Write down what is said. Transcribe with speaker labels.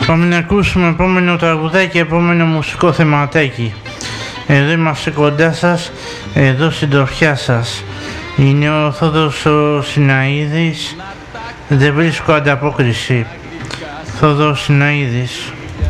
Speaker 1: Πάμε να ακούσουμε επόμενο τραγουδάκι, επόμενο μουσικό θεματάκι. Εδώ είμαστε κοντά σας, εδώ στην τροφιά σας. Είναι ο Θόδωρος ο Σιναίδης, δεν βρίσκω ανταπόκριση. Θόδωρος Σιναίδης.